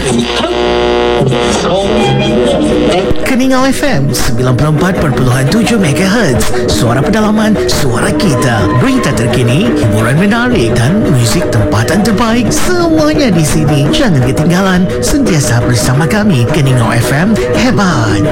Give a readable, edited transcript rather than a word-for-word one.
Keningau FM 94.7 MHz. Suara pedalaman, suara kita. Berita terkini, hiburan menarik dan muzik tempatan terbaik, semuanya di sini. Jangan ketinggalan, sentiasa bersama kami. Keningau FM, hebat.